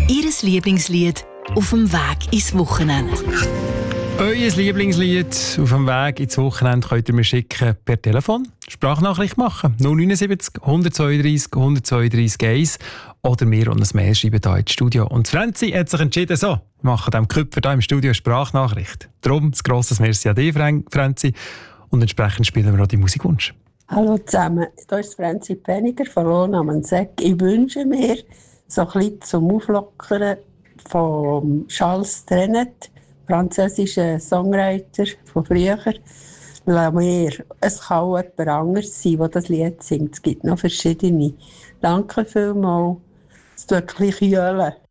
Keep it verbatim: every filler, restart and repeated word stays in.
Ihres Lieblingslied auf dem Weg ins Wochenende. Euer Lieblingslied auf dem Weg ins Wochenende könnt ihr mir schicken per Telefon. Sprachnachricht machen. null neun sieben null, eins zwei drei, eins zwei drei eins oder mir und ein Mail schreiben hier ins Studio. Und Franzi hat sich entschieden, so, wir machen dem Köpfer hier im Studio eine Sprachnachricht. Darum ein grosses Merci an dich, Franzi. Und entsprechend spielen wir auch die Musikwunsch. Hallo zusammen, hier ist Franzi Peniger von Lohnamen Säck. Ich wünsche mir so ein bisschen zum Auflockern von Charles Trenet, französischer Songwriter von früher. La Mer. Es kann auch jemand anderes sein, der das Lied singt. Es gibt noch verschiedene. Danke vielmals. Es tut ein bisschen kühlen.